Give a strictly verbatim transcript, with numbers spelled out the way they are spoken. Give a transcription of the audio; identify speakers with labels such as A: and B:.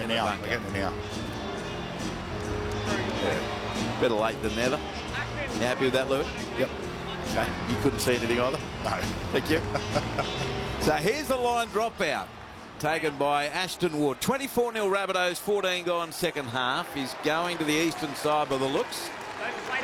A: there now. We're getting there now.
B: Yeah. Better late than never. You happy with that, Louis?
A: Yep.
B: Okay. You couldn't see anything either?
A: No.
B: Thank you. So here's the line dropout taken by Ashton Wood. twenty-four nil Rabbitohs, fourteen gone second half. He's going to the eastern side by the looks.